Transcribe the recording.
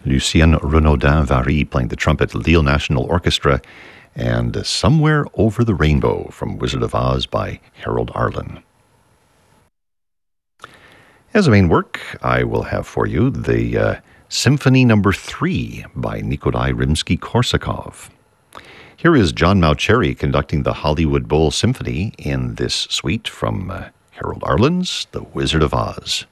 Lucien Renaudin-Vary playing the trumpet, Lille National Orchestra, and Somewhere Over the Rainbow from Wizard of Oz by Harold Arlen. As a main work, I will have for you the Symphony No. 3 by Nikolai Rimsky-Korsakov. Here is John Mauceri conducting the Hollywood Bowl Symphony in this suite from Harold Arlen's The Wizard of Oz.